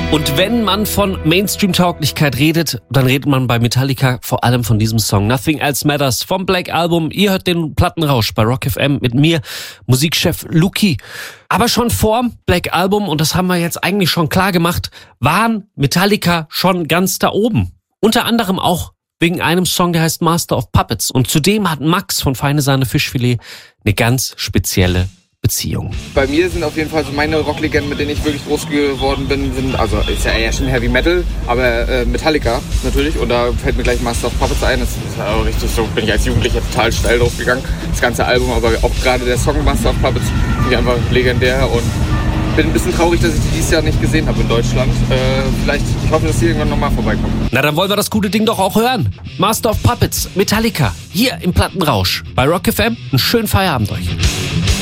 Und wenn man von Mainstream-Tauglichkeit redet, dann redet man bei Metallica vor allem von diesem Song Nothing Else Matters vom Black Album. Ihr hört den Plattenrausch bei Rock FM mit mir, Musikchef Luki. Aber schon vor Black Album, und das haben wir jetzt eigentlich schon klar gemacht, waren Metallica schon ganz da oben. Unter anderem auch wegen einem Song, der heißt Master of Puppets. Und zudem hat Max von Feine Sahne Fischfilet eine ganz spezielle Beziehung. Bei mir sind auf jeden Fall so meine Rocklegenden, mit denen ich wirklich groß geworden bin, also ist ja eher schon Heavy Metal, aber Metallica natürlich, und da fällt mir gleich Master of Puppets ein. Das ist ja richtig so, bin ich als Jugendlicher total steil draufgegangen, das ganze Album, aber auch gerade der Song Master of Puppets finde ich einfach legendär und bin ein bisschen traurig, dass ich die dieses Jahr nicht gesehen habe in Deutschland. Ich hoffe, dass die irgendwann nochmal vorbeikommen. Na, dann wollen wir das gute Ding doch auch hören. Master of Puppets, Metallica, hier im Plattenrausch bei Rock FM. Einen schönen Feierabend euch.